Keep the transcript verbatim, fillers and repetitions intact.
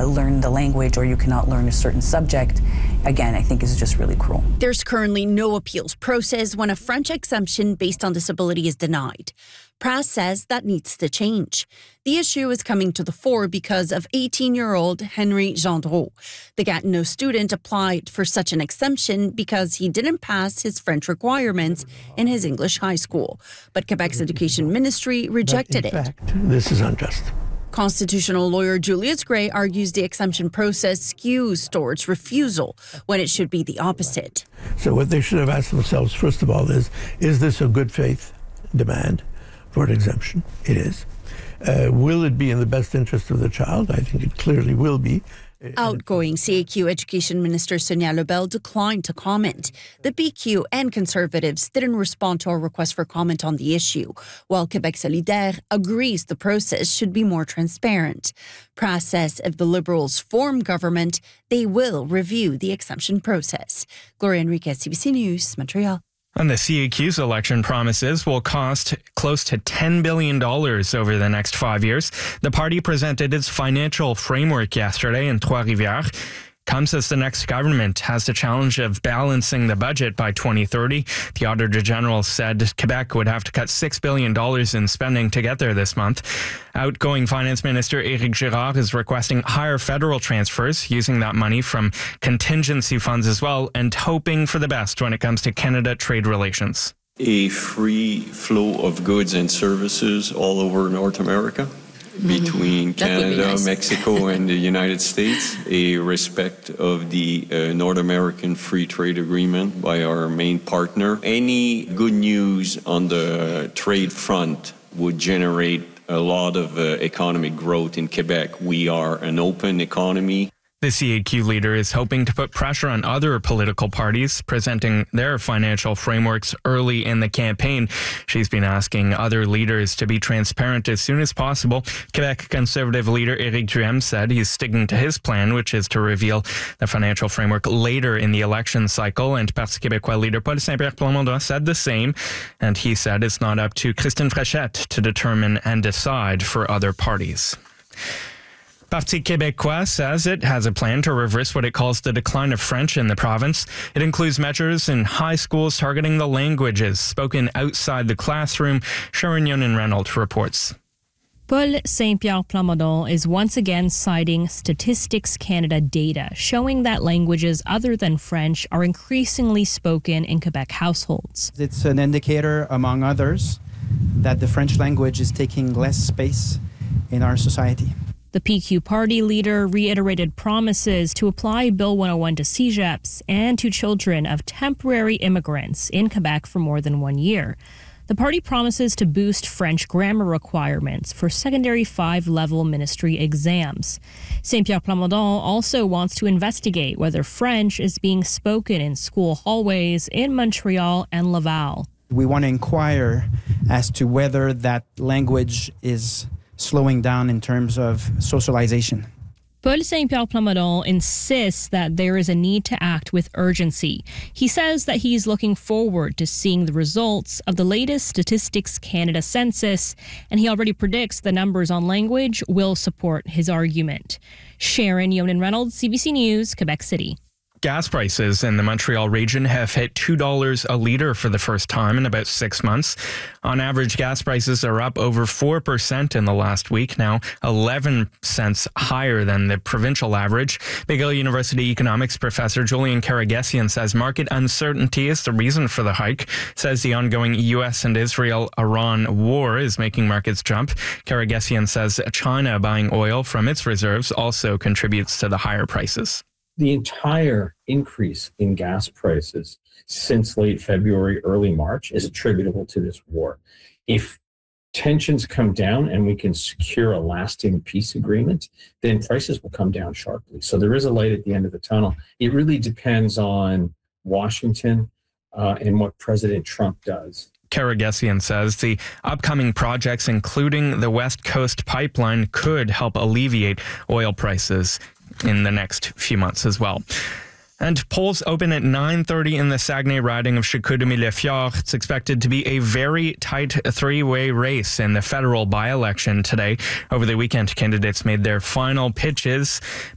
learn the language or you cannot learn a certain subject, again, I think is just really cruel. There's currently no appeals process when a French exemption based on disability is denied. Pras says that needs to change. The issue is coming to the fore because of eighteen-year-old Henry Gendreau. The Gatineau student applied for such an exemption because he didn't pass his French requirements in his English high school. But Quebec's Education Ministry rejected but in it. fact, this is unjust. Constitutional lawyer Julius Gray argues the exemption process skews towards refusal when it should be the opposite. So what they should have asked themselves, first of all, is, is this a good faith demand for an exemption? It is. Uh, will it be in the best interest of the child? I think it clearly will be. Outgoing C A Q Education Minister Sonia Lebel declined to comment. The B Q and Conservatives didn't respond to our request for comment on the issue, while Quebec Solidaire agrees the process should be more transparent. Pras says if the Liberals form government, they will review the exemption process. Gloria Enriquez, C B C News, Montreal. And the C A Q's election promises will cost close to ten billion dollars over the next five years. The party presented its financial framework yesterday in Trois-Rivières. Comes as the next government has the challenge of balancing the budget by twenty thirty. The Auditor General said Quebec would have to cut six billion dollars in spending to get there this month. Outgoing Finance Minister Éric Girard is requesting higher federal transfers, using that money from contingency funds as well, and hoping for the best when it comes to Canada trade relations. A free flow of goods and services all over North America. Between Canada, nice. Mexico, and the United States, a respect of the uh, North American Free Trade Agreement by our main partner. Any good news on the trade front would generate a lot of uh, economic growth in Quebec. We are an open economy. The C A Q leader is hoping to put pressure on other political parties, presenting their financial frameworks early in the campaign. She's been asking other leaders to be transparent as soon as possible. Quebec Conservative leader Éric Duhem said he's sticking to his plan, which is to reveal the financial framework later in the election cycle. And Parti Québécois leader Paul Saint-Pierre Plamondon said the same. And he said it's not up to Christine Fréchette to determine and decide for other parties. Parti Québécois says it has a plan to reverse what it calls the decline of French in the province. It includes measures in high schools targeting the languages spoken outside the classroom. Sharon Yonan-Reynolds reports. Paul Saint-Pierre Plamondon is once again citing Statistics Canada data showing that languages other than French are increasingly spoken in Quebec households. It's an indicator, among others, that the French language is taking less space in our society. The P Q party leader reiterated promises to apply Bill one oh one to C G E Ps and to children of temporary immigrants in Quebec for more than one year. The party promises to boost French grammar requirements for secondary five-level ministry exams. Saint-Pierre Plamondon also wants to investigate whether French is being spoken in school hallways in Montreal and Laval. We want to inquire as to whether that language is slowing down in terms of socialization. Paul Saint-Pierre Plamondon insists that there is a need to act with urgency. He says that he's looking forward to seeing the results of the latest Statistics Canada census, and he already predicts the numbers on language will support his argument. Sharon Yonan-Reynolds, C B C News, Quebec City. Gas prices in the Montreal region have hit two dollars a litre for the first time in about six months. On average, gas prices are up over four percent in the last week, now eleven cents higher than the provincial average. McGill University economics professor Julian Karagesian says market uncertainty is the reason for the hike, says the ongoing U S and Israel-Iran war is making markets jump. Karagesian says China buying oil from its reserves also contributes to the higher prices. The entire increase in gas prices since late February, early March is attributable to this war. If tensions come down and we can secure a lasting peace agreement, then prices will come down sharply. So there is a light at the end of the tunnel. It really depends on Washington uh, and what President Trump does. Karagesian says the upcoming projects, including the West Coast Pipeline, could help alleviate oil prices in the next few months as well. And polls open at nine thirty in the Saguenay riding of Chicoutimi-Le-Fjord. It's expected to be a very tight three-way race in the federal by-election today. Over the weekend, candidates made their final pitches.